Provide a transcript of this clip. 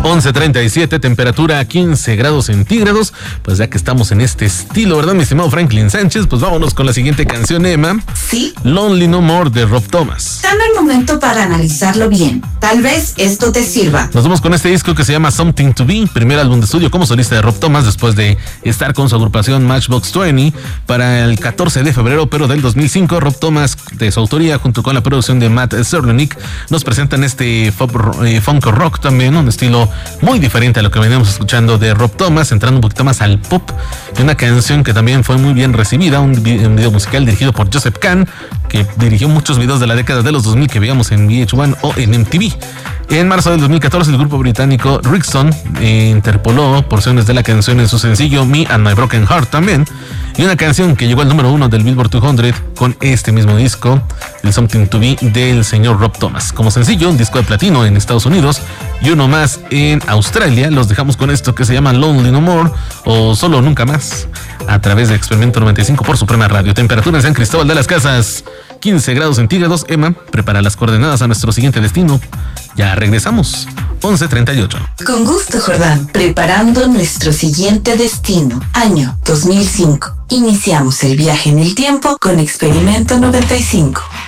11:37, temperatura 15 grados centígrados. Pues ya que estamos en este estilo, ¿verdad, mi estimado Franklin Sánchez? Pues vámonos con la siguiente canción, Emma. Sí. Lonely No More, de Rob Thomas. Dame el momento para analizarlo bien. Tal vez esto te sirva. Nos vamos con este disco que se llama Something to Be, primer álbum de estudio como solista de Rob Thomas después de estar con su agrupación Matchbox 20 para el 14 de febrero, pero del 2005. Rob Thomas, de su autoría, junto con la producción de Matt Zerlenick, nos presentan este funk rock también, un estilo muy diferente a lo que veníamos escuchando de Rob Thomas, entrando un poquito más al pop, y una canción que también fue muy bien recibida, un video musical dirigido por Joseph Kahn, que dirigió muchos videos de la década de los 2000 que veíamos en VH1 o en MTV. En marzo del 2014, el grupo británico Rixson interpoló porciones de la canción en su sencillo Me and My Broken Heart también, y una canción que llegó al número 1 del Billboard 200 con este mismo disco, el Something to Be del señor Rob Thomas. Como sencillo, un disco de platino en Estados Unidos y uno más en Australia. Los dejamos con esto que se llama Lonely No More o Solo Nunca Más, a través de Experimento 95 por Suprema Radio. Temperatura en San Cristóbal de las Casas, 15 grados centígrados. Emma, prepara las coordenadas a nuestro siguiente destino. Ya regresamos. 11:38. Con gusto, Jordán. Preparando nuestro siguiente destino. Año 2005. Iniciamos el viaje en el tiempo con Experimento 95.